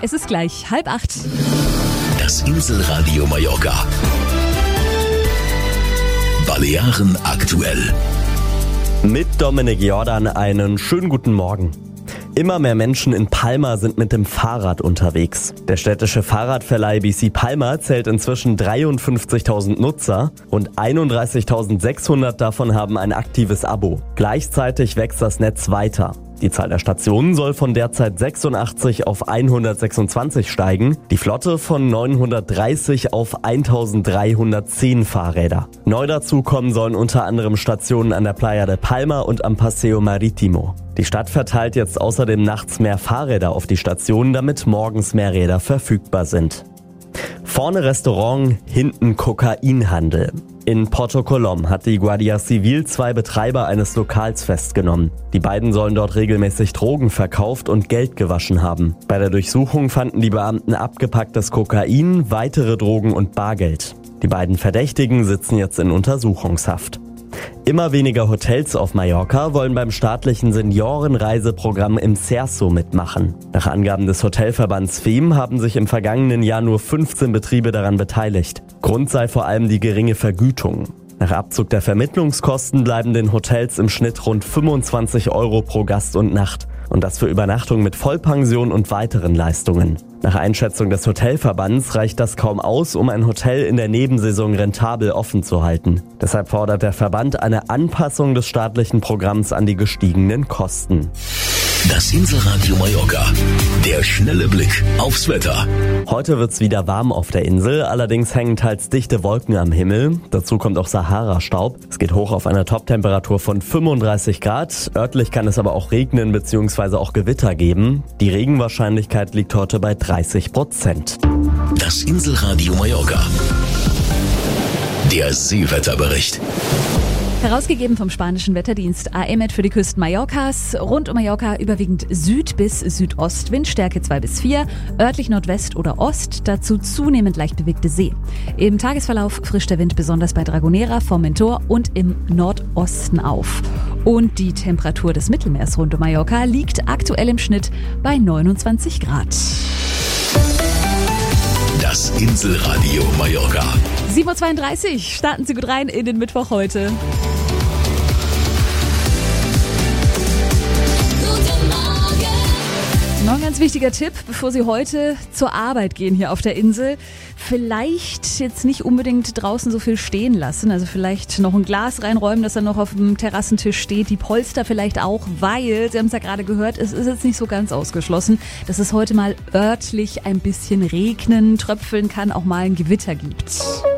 Es ist gleich 7:30. Das Inselradio Mallorca. Balearen aktuell. Mit Dominik Jordan einen schönen guten Morgen. Immer mehr Menschen in Palma sind mit dem Fahrrad unterwegs. Der städtische Fahrradverleih BC Palma zählt inzwischen 53.000 Nutzer und 31.600 davon haben ein aktives Abo. Gleichzeitig wächst das Netz weiter. Die Zahl der Stationen soll von derzeit 86 auf 126 steigen, die Flotte von 930 auf 1310 Fahrräder. Neu dazu kommen sollen unter anderem Stationen an der Playa de Palma und am Paseo Marítimo. Die Stadt verteilt jetzt außerdem nachts mehr Fahrräder auf die Stationen, damit morgens mehr Räder verfügbar sind. Vorne Restaurant, hinten Kokainhandel. In Porto Colom hat die Guardia Civil 2 Betreiber eines Lokals festgenommen. Die beiden sollen dort regelmäßig Drogen verkauft und Geld gewaschen haben. Bei der Durchsuchung fanden die Beamten abgepacktes Kokain, weitere Drogen und Bargeld. Die beiden Verdächtigen sitzen jetzt in Untersuchungshaft. Immer weniger Hotels auf Mallorca wollen beim staatlichen Seniorenreiseprogramm im Cerso mitmachen. Nach Angaben des Hotelverbands FEM haben sich im vergangenen Jahr nur 15 Betriebe daran beteiligt. Grund sei vor allem die geringe Vergütung. Nach Abzug der Vermittlungskosten bleiben den Hotels im Schnitt rund 25 € pro Gast und Nacht. Und das für Übernachtung mit Vollpension und weiteren Leistungen. Nach Einschätzung des Hotelverbands reicht das kaum aus, um ein Hotel in der Nebensaison rentabel offen zu halten. Deshalb fordert der Verband eine Anpassung des staatlichen Programms an die gestiegenen Kosten. Das Inselradio Mallorca. Der schnelle Blick aufs Wetter. Heute wird's wieder warm auf der Insel, allerdings hängen teils dichte Wolken am Himmel. Dazu kommt auch Sahara-Staub. Es geht hoch auf eine Toptemperatur von 35 Grad. Örtlich kann es aber auch regnen bzw. auch Gewitter geben. Die Regenwahrscheinlichkeit liegt heute bei 30%. Das Inselradio Mallorca. Der Seewetterbericht. Herausgegeben vom spanischen Wetterdienst AEMET für die Küsten Mallorcas. Rund um Mallorca überwiegend Süd- bis Südostwind, Stärke 2 bis 4, örtlich Nordwest oder Ost, dazu zunehmend leicht bewegte See. Im Tagesverlauf frischt der Wind besonders bei Dragonera, Formentor und im Nordosten auf. Und die Temperatur des Mittelmeers rund um Mallorca liegt aktuell im Schnitt bei 29 Grad. Das Inselradio Mallorca. 7:32 Uhr, starten Sie gut rein in den Mittwoch heute. Noch ein ganz wichtiger Tipp, bevor Sie heute zur Arbeit gehen hier auf der Insel. Vielleicht jetzt nicht unbedingt draußen so viel stehen lassen. Also vielleicht noch ein Glas reinräumen, das dann noch auf dem Terrassentisch steht. Die Polster vielleicht auch, weil, Sie haben es ja gerade gehört, es ist jetzt nicht so ganz ausgeschlossen, dass es heute mal örtlich ein bisschen regnen, tröpfeln kann, auch mal ein Gewitter gibt.